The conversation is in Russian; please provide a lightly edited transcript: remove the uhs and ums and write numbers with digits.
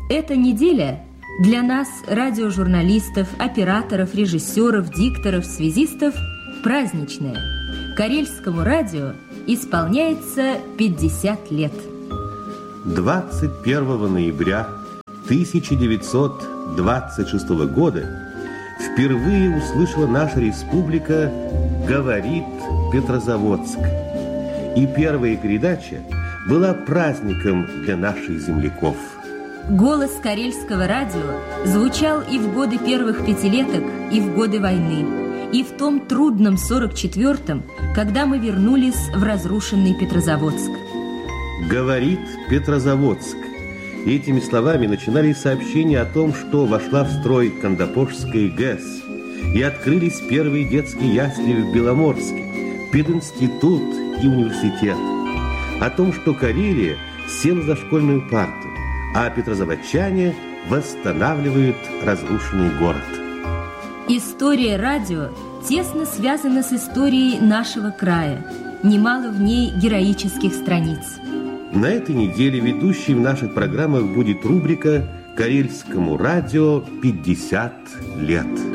Эта неделя для нас, радиожурналистов, операторов, режиссеров, дикторов, связистов, праздничная. Карельскому радио исполняется 50 лет. 21 ноября 1926 года впервые услышала наша республика «Говорит Петрозаводск». И первая передача была праздником для наших земляков. Голос Карельского радио звучал и в годы первых пятилеток, и в годы войны, и в том трудном 44-м, когда мы вернулись в разрушенный Петрозаводск. «Говорит Петрозаводск». Этими словами начинались сообщения о том, что вошла в строй Кандапошская ГЭС, и открылись первые детские ясли в Беломорске, пединститут и университет, о том, что Карелия села за школьную парту, а петрозаводчане восстанавливают разрушенный город. История радио тесно связана с историей нашего края. Немало в ней героических страниц. На этой неделе ведущей в наших программах будет рубрика «Карельскому радио 50 лет».